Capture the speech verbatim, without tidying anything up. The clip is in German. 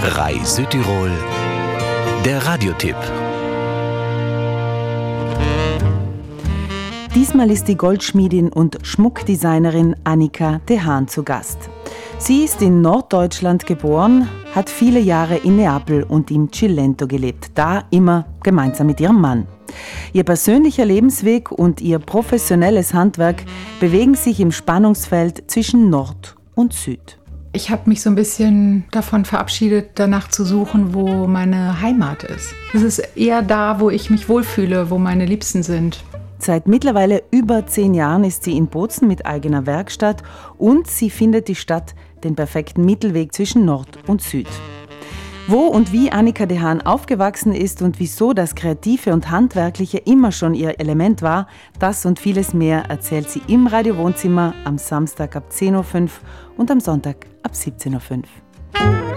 R A I Südtirol, der Radiotipp. Diesmal ist die Goldschmiedin und Schmuckdesignerin Annika de Haan zu Gast. Sie ist in Norddeutschland geboren, hat viele Jahre in Neapel und im Cilento gelebt, da immer gemeinsam mit ihrem Mann. Ihr persönlicher Lebensweg und ihr professionelles Handwerk bewegen sich im Spannungsfeld zwischen Nord und Süd. Ich habe mich so ein bisschen davon verabschiedet, danach zu suchen, wo meine Heimat ist. Es ist eher da, wo ich mich wohlfühle, wo meine Liebsten sind. Seit mittlerweile über zehn Jahren ist sie in Bozen mit eigener Werkstatt und sie findet die Stadt den perfekten Mittelweg zwischen Nord und Süd. Wo und wie Annika de Haan aufgewachsen ist und wieso das Kreative und Handwerkliche immer schon ihr Element war, das und vieles mehr erzählt sie im Radio-Wohnzimmer am Samstag ab zehn Uhr fünf und am Sonntag ab siebzehn Uhr fünf.